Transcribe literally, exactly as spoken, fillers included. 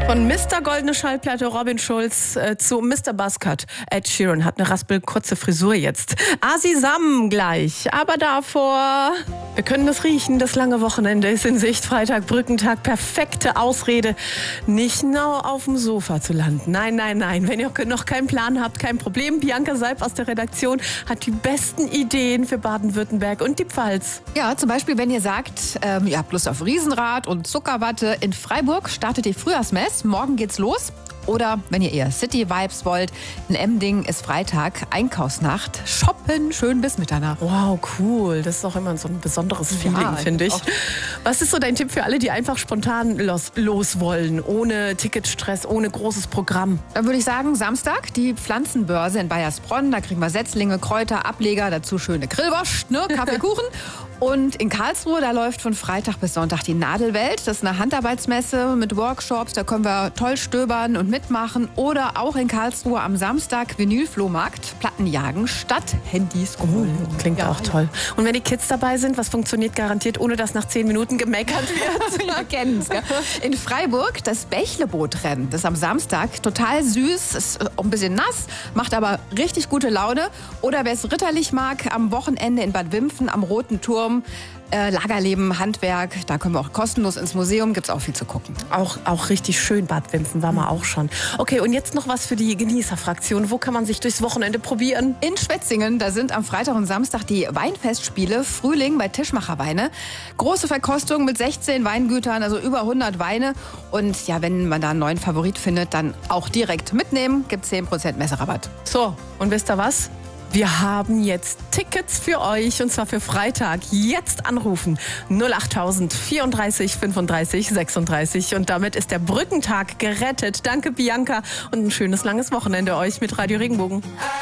Von Mister Goldene Schallplatte Robin Schulz äh, zu Mister Buzzcut. Ed Sheeran hat eine raspelkurze Frisur jetzt. Asi Sam gleich. Aber davor, wir können es riechen, das lange Wochenende ist in Sicht. Freitag, Brückentag, perfekte Ausrede, nicht nur auf dem Sofa zu landen. Nein, nein, nein. Wenn ihr noch keinen Plan habt, kein Problem. Bianca Seib aus der Redaktion hat die besten Ideen für Baden-Württemberg und die Pfalz. Ja, zum Beispiel, wenn ihr sagt, ähm, ihr habt Lust auf Riesenrad und Zuckerwatte. In Freiburg startet die Frühjahrsmess. Morgen geht's los. Oder wenn ihr eher City-Vibes wollt, in Emding ist Freitag Einkaufsnacht. Shoppen schön bis Mitternacht. Wow, cool. Das ist auch immer so ein besonderes Feeling, Ja, finde ich. auch. Was ist so dein Tipp für alle, die einfach spontan los, los wollen, ohne Ticketstress, ohne großes Programm? Dann würde ich sagen, Samstag die Pflanzenbörse in Bayersbronn. Da kriegen wir Setzlinge, Kräuter, Ableger, dazu schöne Grillwurst, ne, Kaffeekuchen. Und in Karlsruhe, da läuft von Freitag bis Sonntag die Nadelwelt. Das ist eine Handarbeitsmesse mit Workshops. Da können wir toll stöbern und mitmachen. Oder auch in Karlsruhe am Samstag Vinylflohmarkt. Platten jagen statt Handys holen. Oh, klingt Ja, auch toll. Und wenn die Kids dabei sind, was funktioniert garantiert, ohne dass nach zehn Minuten gemeckert wird? Wir kennen's, gell? In Freiburg das Bächlebootrennen. Das ist am Samstag total süß, ist auch ein bisschen nass, macht aber richtig gute Laune. Oder wer es ritterlich mag, am Wochenende in Bad Wimpfen am Roten Turm. Äh, Lagerleben, Handwerk, da können wir auch kostenlos ins Museum, gibt's auch viel zu gucken. Auch, auch richtig schön, Bad Wimpfen war man auch schon. Okay, und jetzt noch was für die Genießerfraktion. Wo kann man sich durchs Wochenende probieren? In Schwetzingen, da sind am Freitag und Samstag die Weinfestspiele Frühling bei Tischmacherweine. Große Verkostung mit sechzehn Weingütern, also über hundert Weine. Und ja, wenn man da einen neuen Favorit findet, dann auch direkt mitnehmen, gibt zehn Prozent Messerabatt. So, und wisst ihr was? Wir haben jetzt Tickets für euch, und zwar für Freitag. Jetzt anrufen null achttausend vierunddreißig fünfunddreißig sechsunddreißig, und damit ist der Brückentag gerettet. Danke, Bianca, und ein schönes langes Wochenende euch mit Radio Regenbogen.